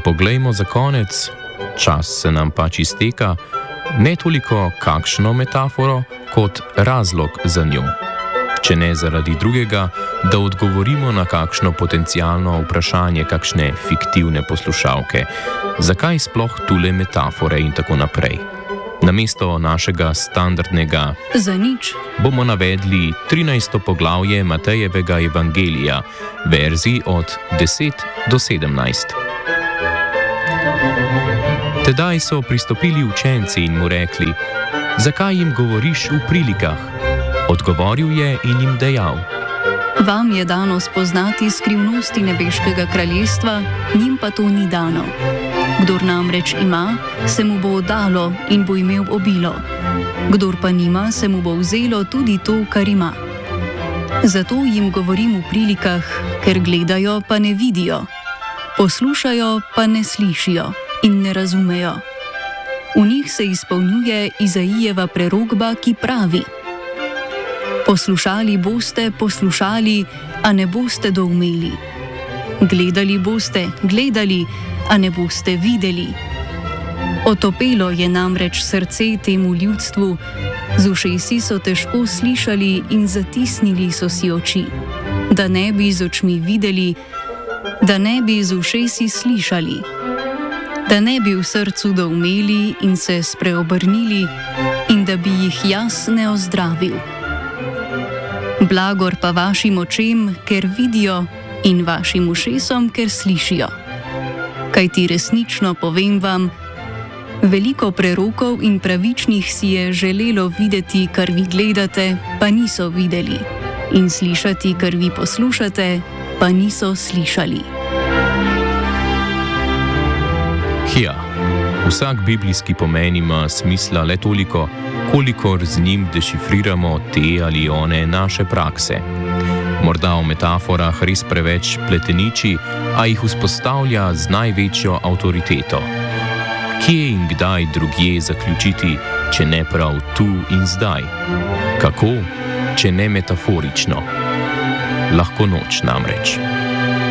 poglejmo za konec, čas se nam pač izteka, ne toliko kakšno metaforo, kot razlog za njo. Če ne zaradi drugega, da odgovorimo na kakšno potencialno vprašanje kakšne fiktivne poslušalke. Zakaj sploh tule metafore in tako naprej? Namesto našega standardnega za nič bomo navedli 13. poglavje Matejevega evangelija, verzij od 10 do 17. Tedaj so pristopili učenci in mu rekli: zakaj jim govoriš v prilikah? Odgovoril je in jim dejal: vam je dano spoznati skrivnosti nebeškega kraljestva, njim pa to ni dano. Kdor namreč ima, se mu bo dalo in bo imel obilo. Kdor pa nima, se mu bo vzelo tudi to, kar ima. Zato jim govorim v prilikah, ker gledajo, pa ne vidijo, poslušajo, pa ne slišijo in ne razumejo. V njih se izpolnjuje Izaijeva prerokba, ki pravi: poslušali boste, poslušali, a ne boste doumeli. Gledali boste, gledali, a ne boste videli. Otopelo je namreč srce temu ljudstvu, z ušesi so težko slišali in zatisnili so si oči, da ne bi z očmi videli, da ne bi z ušesi slišali, da ne bi v srcu doumeli in se spreobrnili in da bi jih jaz ne ozdravil. Blagor pa vašim očem, ker vidijo, in vašim ušesom, ker slišijo. Kajti resnično povem vam, veliko prerokov in pravičnih si je želelo videti, kar vi gledate, pa niso videli, in slišati, kar vi poslušate, pa niso slišali. Ja, vsak biblijski pomen ima smisla le toliko, kolikor z njim dešifriramo te ali one naše prakse. Morda v metaforah res preveč pleteniči, a jih vzpostavlja z največjo avtoriteto. Kje in kdaj drugje zaključiti, če ne prav tu in zdaj? Kako, če ne metaforično? Lahko noč namreč.